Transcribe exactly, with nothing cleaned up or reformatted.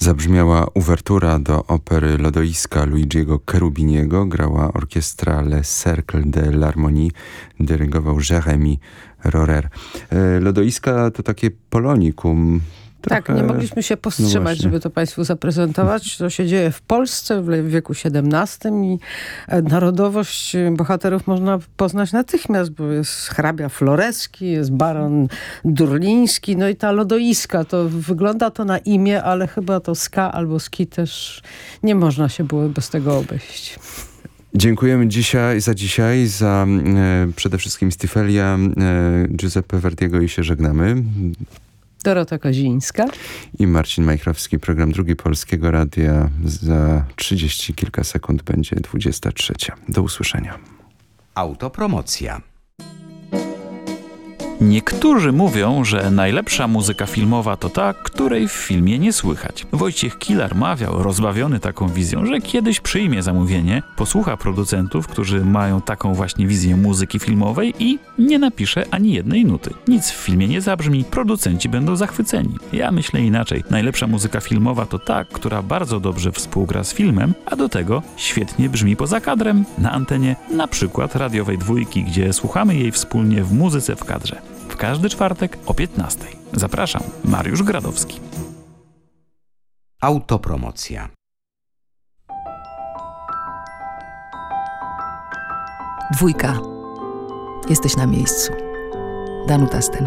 Zabrzmiała uwertura do opery Lodoiska Luigiego Cherubiniego, grała orkiestra Le Cercle de l'Harmonie, dyrygował Jérémy Rorer. Lodoiska to takie polonikum. Tak, Trochę... nie mogliśmy się powstrzymać, no żeby to Państwu zaprezentować. To się dzieje w Polsce w wieku siedemnastym i narodowość bohaterów można poznać natychmiast, bo jest hrabia Floreski, jest baron Durliński, no i ta Lodoiska, to wygląda to na imię, ale chyba to ska albo ski też nie można się było bez tego obejść. Dziękujemy dzisiaj, za dzisiaj, za e, przede wszystkim Stifelia, e, Giuseppe Verdiego i się żegnamy. Dorota Kozińska I Marcin Majchrowski. Program Drugi Polskiego Radia za trzydzieści kilka sekund będzie dwudziesta trzecia. Do usłyszenia. Autopromocja. Niektórzy mówią, że najlepsza muzyka filmowa to ta, której w filmie nie słychać. Wojciech Kilar mawiał, rozbawiony taką wizją, że kiedyś przyjmie zamówienie, posłucha producentów, którzy mają taką właśnie wizję muzyki filmowej i nie napisze ani jednej nuty. Nic w filmie nie zabrzmi, producenci będą zachwyceni. Ja myślę inaczej. Najlepsza muzyka filmowa to ta, która bardzo dobrze współgra z filmem, a do tego świetnie brzmi poza kadrem, na antenie na przykład radiowej dwójki, gdzie słuchamy jej wspólnie w muzyce w kadrze. W każdy czwartek o piętnastej. Zapraszam, Mariusz Gradowski. Autopromocja. Dwójka. Jesteś na miejscu. Danuta Sten.